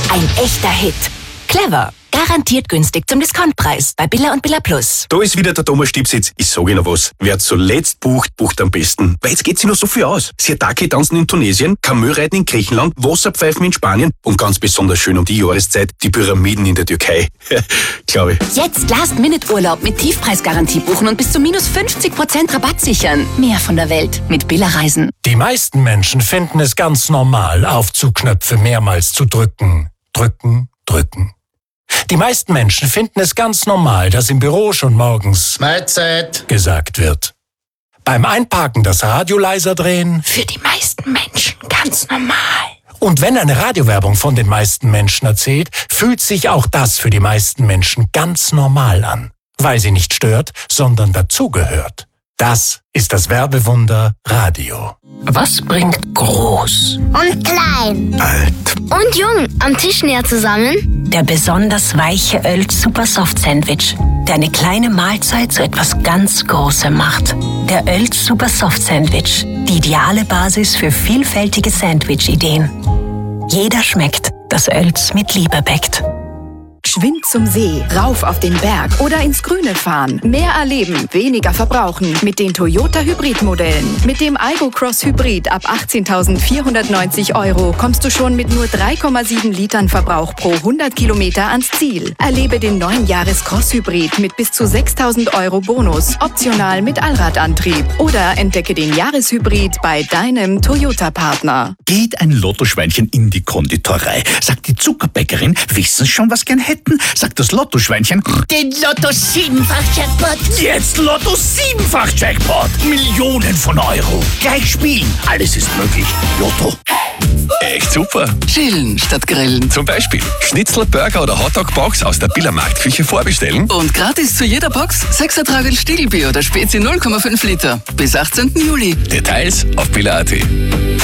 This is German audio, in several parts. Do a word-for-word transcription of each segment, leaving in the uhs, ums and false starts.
Ein echter Hit. Clever. Garantiert günstig zum Discountpreis bei Billa und Billa Plus. Da ist wieder der Thomas Stipsitz. Ich sage Ihnen was. Wer zuletzt bucht, bucht am besten. Weil jetzt geht sich noch so viel aus. Sirtaki tanzen in Tunesien, Kamelreiten in Griechenland, Wasserpfeifen in Spanien und ganz besonders schön um die Jahreszeit die Pyramiden in der Türkei. Glaube ich. Jetzt Last-Minute-Urlaub mit Tiefpreisgarantie buchen und bis zu minus fünfzig Prozent Rabatt sichern. Mehr von der Welt mit Billa Reisen. Die meisten Menschen finden es ganz normal, Aufzugknöpfe mehrmals zu drücken. Drücken, drücken. Die meisten Menschen finden es ganz normal, dass im Büro schon morgens Mahlzeit gesagt wird. Beim Einparken das Radio leiser drehen. Für die meisten Menschen ganz normal. Und wenn eine Radiowerbung von den meisten Menschen erzählt, fühlt sich auch das für die meisten Menschen ganz normal an. Weil sie nicht stört, sondern dazugehört. Das ist das Werbewunder Radio. Was bringt groß und klein, Alt und jung am Tisch näher zusammen? Der besonders weiche Oelz Super Soft Sandwich, der eine kleine Mahlzeit zu etwas ganz Großem macht. Der Oelz Super Soft Sandwich, die ideale Basis für vielfältige Sandwich-Ideen. Jeder schmeckt, das Oelz mit Liebe bäckt. Geschwind zum See, rauf auf den Berg oder ins Grüne fahren. Mehr erleben, weniger verbrauchen mit den Toyota Hybrid-Modellen. Mit dem Aygo Cross Hybrid ab achtzehntausendvierhundertneunzig Euro kommst du schon mit nur drei Komma sieben Litern Verbrauch pro hundert Kilometer ans Ziel. Erlebe den neuen Jahres Cross Hybrid mit bis zu sechstausend Euro Bonus, optional mit Allradantrieb. Oder entdecke den Jahreshybrid bei deinem Toyota-Partner. Geht ein Lottoschweinchen in die Konditorei, sagt die Zuckerbäckerin, wissen Sie schon, was gern hätten? Sagt das Lottoschweinchen, den Lotto siebenfach Jackpot. Jetzt Lotto siebenfach Jackpot. Millionen von Euro. Gleich spielen. Alles ist möglich. Lotto. Echt super. Chillen statt grillen. Zum Beispiel Schnitzel, Burger oder Hotdog-Box aus der Billa Marktküche vorbestellen. Und gratis zu jeder Box sechs Ertragel Stiegelbier oder Spezi null Komma fünf Liter. Bis achtzehnten Juli. Details auf billa punkt at.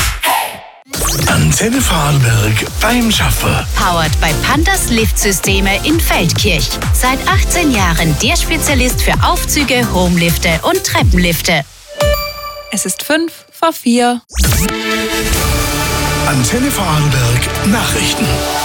Antenne Vorarlberg beim Schaffer. Powered bei Pandas Liftsysteme in Feldkirch. Seit achtzehn Jahren der Spezialist für Aufzüge, Homelifte und Treppenlifte. Es ist fünf vor vier. Antenne Vorarlberg Nachrichten.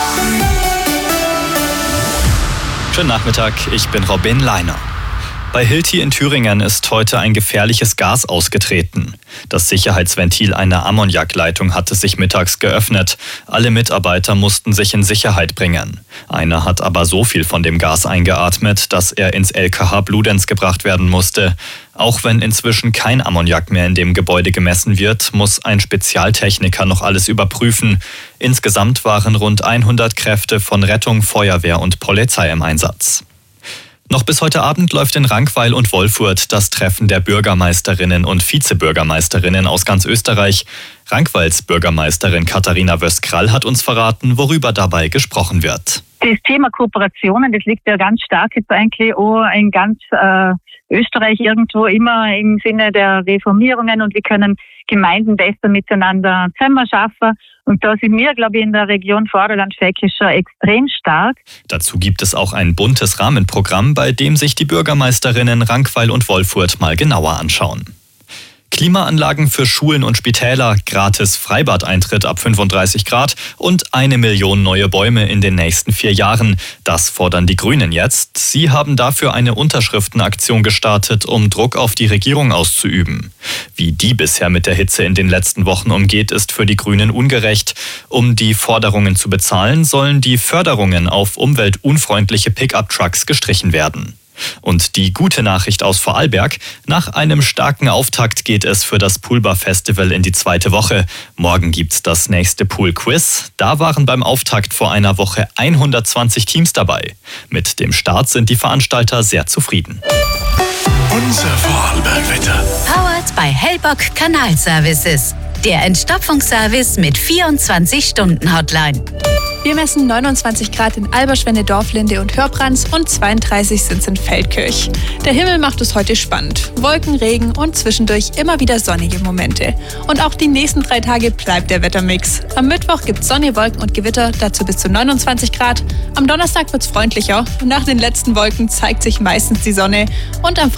Schönen Nachmittag, ich bin Robin Leiner. Bei Hilti in Thüringen ist heute ein gefährliches Gas ausgetreten. Das Sicherheitsventil einer Ammoniakleitung hatte sich mittags geöffnet. Alle Mitarbeiter mussten sich in Sicherheit bringen. Einer hat aber so viel von dem Gas eingeatmet, dass er ins L K H Bludenz gebracht werden musste. Auch wenn inzwischen kein Ammoniak mehr in dem Gebäude gemessen wird, muss ein Spezialtechniker noch alles überprüfen. Insgesamt waren rund hundert Kräfte von Rettung, Feuerwehr und Polizei im Einsatz. Noch bis heute Abend läuft in Rankweil und Wolfurt das Treffen der Bürgermeisterinnen und Vizebürgermeisterinnen aus ganz Österreich. Rankweils Bürgermeisterin Katharina Wöst-Krall hat uns verraten, worüber dabei gesprochen wird. Das Thema Kooperationen, das liegt ja ganz stark jetzt eigentlich auch in ganz äh, Österreich irgendwo immer im Sinne der Reformierungen und wir können Gemeinden besser miteinander zusammen schaffen. Und da sind wir, glaube ich, in der Region Vorderland-Fäckisch schon extrem stark. Dazu gibt es auch ein buntes Rahmenprogramm, bei dem sich die Bürgermeisterinnen Rankweil und Wolfurt mal genauer anschauen. Klimaanlagen für Schulen und Spitäler, gratis Freibadeintritt ab fünfunddreißig Grad und eine Million neue Bäume in den nächsten vier Jahren. Das fordern die Grünen jetzt. Sie haben dafür eine Unterschriftenaktion gestartet, um Druck auf die Regierung auszuüben. Wie die bisher mit der Hitze in den letzten Wochen umgeht, ist für die Grünen ungerecht. Um die Forderungen zu bezahlen, sollen die Förderungen auf umweltunfreundliche Pickup-Trucks gestrichen werden. Und die gute Nachricht aus Vorarlberg: Nach einem starken Auftakt geht es für das Poolbar-Festival in die zweite Woche. Morgen gibt's das nächste Pool-Quiz. Da waren beim Auftakt vor einer Woche hundertzwanzig Teams dabei. Mit dem Start sind die Veranstalter sehr zufrieden. Unser Vorarlberg-Wetter. Powered by Hellbock Kanalservices. Der Entstopfungsservice mit vierundzwanzig Stunden Hotline. Wir messen neunundzwanzig Grad in Alberschwende, Dorflinde und Hörbrands und zweiunddreißig sind es in Feldkirch. Der Himmel macht es heute spannend. Wolken, Regen und zwischendurch immer wieder sonnige Momente. Und auch die nächsten drei Tage bleibt der Wettermix. Am Mittwoch gibt es Sonne, Wolken und Gewitter, dazu bis zu neunundzwanzig Grad. Am Donnerstag wird es freundlicher und nach den letzten Wolken zeigt sich meistens die Sonne. Und am